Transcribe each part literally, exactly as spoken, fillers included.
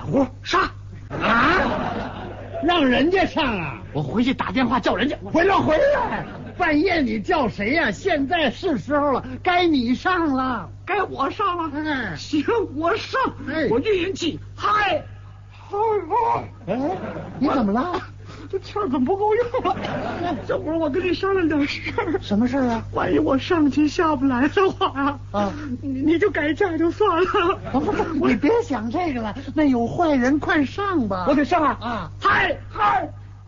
小胡上啊！让人家上啊！ 我回去打电话叫人家。 回来回来！半夜你叫谁呀、啊？现在是时候了，该你上了， 该我上了。 嗯， 行，我上。哎，我运气嗨，嗨嗨！ 哎，你怎么了？ 这气儿怎么不够用了？小胡，我跟你商量点事儿。 什么事儿啊？ 万一我上去下不来的话啊， 啊， 你你就改嫁就算了。 不不不，你别想这个了，那有坏人，快上吧！ 我得上啊！ 啊， 嗨嗨！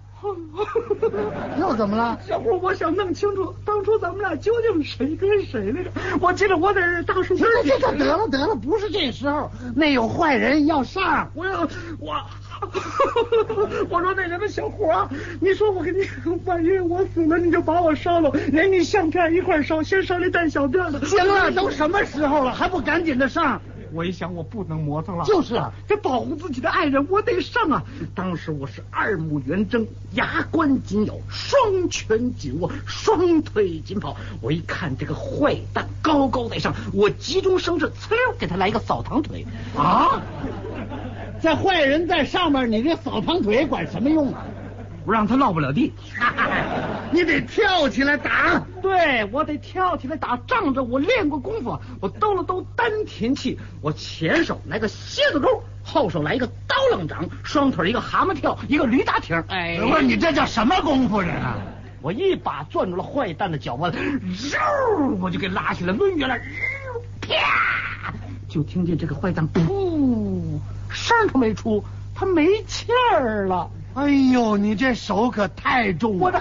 又怎么了？ 小胡，我想弄清楚当初咱们俩究竟谁跟谁来着。我记得我在大树这这这得了得了，不是这时候，那有坏人要上。 我要我。我说那人的小胡啊，你说我给你，万一我死了，你就把我烧了，连你相片一块烧，先烧那带小辫的。 行了，都什么时候了，还不赶紧的上？ 我一想，我不能磨蹭了。 就是啊， 这保护自己的爱人，我得上啊！当时我是二目圆睁，牙关紧咬，双拳紧握，双腿紧跑。我一看这个坏蛋高高在上，我急中生智，呲溜给他来一个扫堂腿啊！这坏人在上面，你这扫堂腿管什么用啊？ 不让他落不了地。 你得跳起来打。 对，我得跳起来打。仗着我练过功夫，我兜了兜丹田气，我前手来个蝎子钩，后手来一个刀楞掌，双腿一个蛤蟆跳，一个驴打挺。哎， 不是你这叫什么功夫啊？ 我一把攥住了坏蛋的脚腕，嗖，我就给拉起来抡圆了，啪！就听见这个坏蛋噗，声都没出，他没气儿了。 哎呦，你这手可太重了。